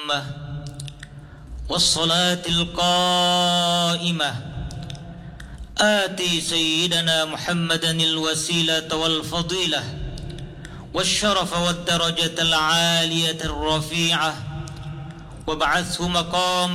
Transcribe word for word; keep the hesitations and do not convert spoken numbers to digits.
والصلاة القائمة آتي سيدنا محمدا الوسيلة والفضيلة والشرف والدرجة العالية الرفيعة وابعثه مقام